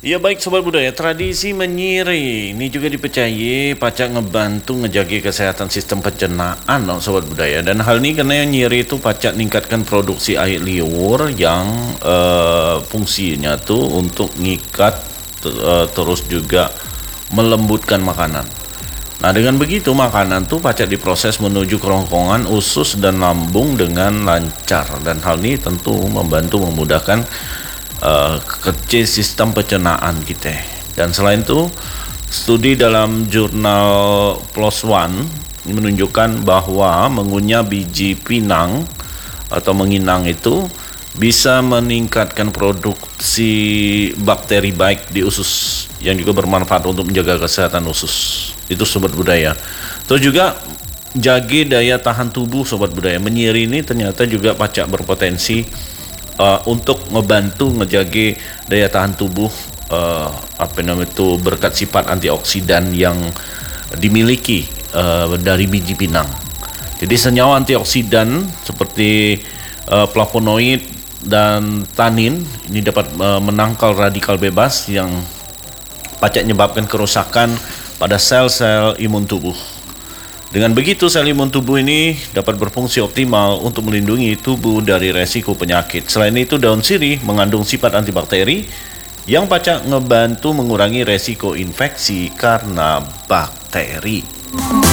Ya baik sobat budaya, tradisi menyiri ini juga dipercayai pacak ngebantu ngejaga kesehatan sistem pencernaan sobat budaya. Dan hal ini karena nyiri itu pacak meningkatkan produksi air liur yang fungsinya tuh untuk ngikat terus juga melembutkan makanan. Nah dengan begitu makanan tuh pacak diproses menuju kerongkongan usus dan lambung dengan lancar, dan hal ini tentu membantu memudahkan kecil sistem pencernaan kita. Dan selain itu, studi dalam jurnal PLOS ONE menunjukkan bahwa mengunyah biji pinang atau menginang itu bisa meningkatkan produksi bakteri baik di usus yang juga bermanfaat untuk menjaga kesehatan usus. Itu sobat budaya. Terus juga jaga daya tahan tubuh sobat budaya. Menyiri ini ternyata juga pacak berpotensi untuk ngebantu ngejaga daya tahan tubuh berkat sifat antioksidan yang dimiliki dari biji pinang. Jadi senyawa antioksidan seperti flavonoid dan tanin ini dapat menangkal radikal bebas yang pacak menyebabkan kerusakan pada sel-sel imun tubuh. Dengan begitu, sel imun tubuh ini dapat berfungsi optimal untuk melindungi tubuh dari resiko penyakit. Selain itu, daun sirih mengandung sifat antibakteri yang pacak ngebantu mengurangi resiko infeksi karena bakteri.